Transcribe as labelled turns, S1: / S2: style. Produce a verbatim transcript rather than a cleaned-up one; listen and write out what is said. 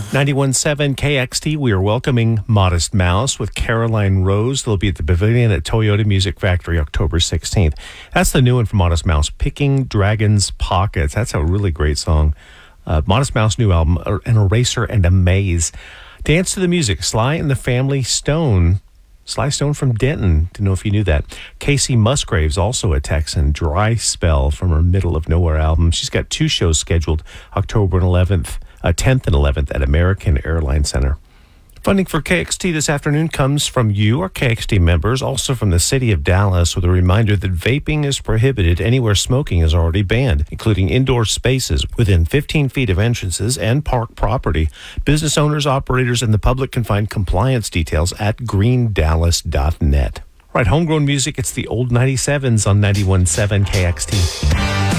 S1: ninety-one point seven K X T, we are welcoming Modest Mouse with Caroline Rose. They'll be at the Pavilion at Toyota Music Factory October sixteenth. That's the new one from Modest Mouse, Picking Dragon's Pockets. That's a really great song. Uh, Modest Mouse new album, An Eraser and a Maze. Dance to the music, Sly and the Family Stone. Sly Stone from Denton. Didn't know if you knew that. Casey Musgraves, also a Texan. Dry Spell from her Middle of Nowhere album. She's got two shows scheduled, October eleventh, uh, tenth and eleventh at American Airlines Center. Funding for K X T this afternoon comes from you, our K X T members, also from the city of Dallas, with a reminder that vaping is prohibited anywhere smoking is already banned, including indoor spaces within fifteen feet of entrances and park property. Business owners, operators, and the public can find compliance details at green dallas dot net. Right, homegrown music, it's the old ninety-sevens on ninety-one point seven K X T.